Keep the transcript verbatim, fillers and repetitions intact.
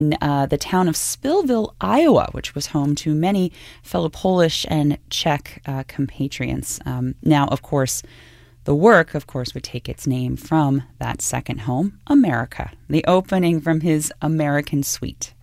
in uh, the town of Spillville, Iowa, which was home to many fellow Polish and Czech uh, compatriots. Um, now, of course, the work, of course, would take its name from that second home, America, the opening from his American Suite.